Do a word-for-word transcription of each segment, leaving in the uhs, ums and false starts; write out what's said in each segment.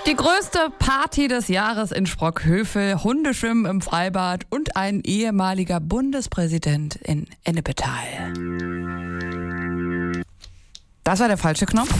Die größte Party des Jahres in Sprockhövel, Hundeschwimmen im Freibad und ein ehemaliger Bundespräsident in Ennepetal. Das war der falsche Knopf.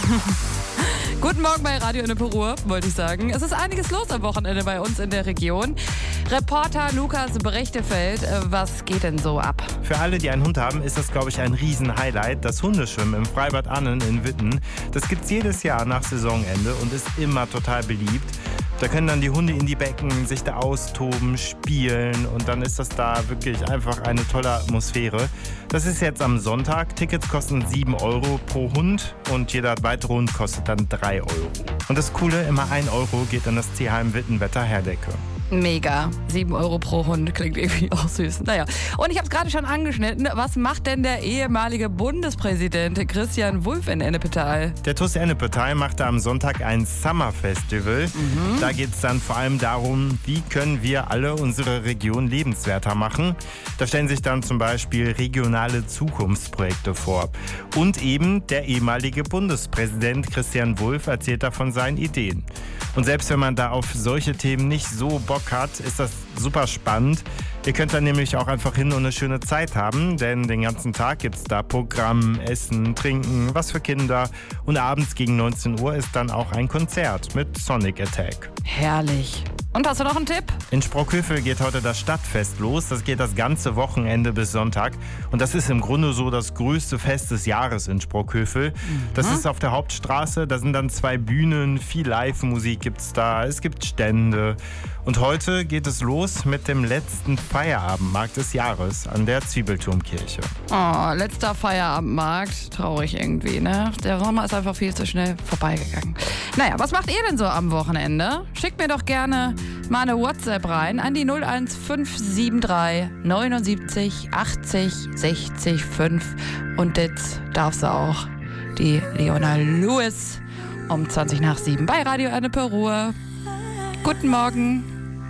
Guten Morgen bei Radio Ennepe-Ruhr, wollte ich sagen. Es ist einiges los am Wochenende bei uns in der Region. Reporter Lukas Brechtefeld, was geht denn so ab? Für alle, die einen Hund haben, ist das, glaube ich, ein Riesen-Highlight. Das Hundeschwimmen im Freibad Annen in Witten. Das gibt's jedes Jahr nach Saisonende und ist immer total beliebt. Da können dann die Hunde in die Becken, sich da austoben, spielen und dann ist das da wirklich einfach eine tolle Atmosphäre. Das ist jetzt am Sonntag. Tickets kosten sieben Euro pro Hund und jeder weitere Hund kostet dann drei Euro. Und das Coole, immer ein Euro geht an das Tierheim Wittenwetter Herdecke. Mega. sieben Euro pro Hund klingt irgendwie auch süß. Naja, und ich habe es gerade schon angeschnitten. Was macht denn der ehemalige Bundespräsident Christian Wulff in Ennepetal? Der T U S Ennepetal machte am Sonntag ein Summer Festival. Mhm. Da geht es dann vor allem darum, wie können wir alle unsere Region lebenswerter machen. Da stellen sich dann zum Beispiel regionale Zukunftsprojekte vor. Und eben der ehemalige Bundespräsident Christian Wulff erzählt davon seinen Ideen. Und selbst wenn man da auf solche Themen nicht so Bock hat, ist das super spannend. Ihr könnt dann nämlich auch einfach hin und eine schöne Zeit haben, denn den ganzen Tag gibt es da Programm, Essen, Trinken, was für Kinder. Und abends gegen neunzehn Uhr ist dann auch ein Konzert mit Sonic Attack. Herrlich. Und hast du noch einen Tipp? In Sprockhövel geht heute das Stadtfest los. Das geht das ganze Wochenende bis Sonntag. Und das ist im Grunde so das größte Fest des Jahres in Sprockhövel. Mhm. Das ist auf der Hauptstraße. Da sind dann zwei Bühnen, viel Live-Musik gibt's da. Es gibt Stände. Und heute geht es los mit dem letzten Feierabendmarkt des Jahres an der Zwiebelturmkirche. Oh, letzter Feierabendmarkt. Traurig irgendwie, ne? Der Sommer ist einfach viel zu schnell vorbeigegangen. Naja, was macht ihr denn so am Wochenende? Schickt mir doch gerne mal eine WhatsApp rein an die null eins fünf sieben drei neunundsiebzig achtzig sechzig fünf. Und jetzt darfst du auch die Leona Lewis um zwanzig nach sieben bei Radio Ennepe-Ruhr. Guten Morgen.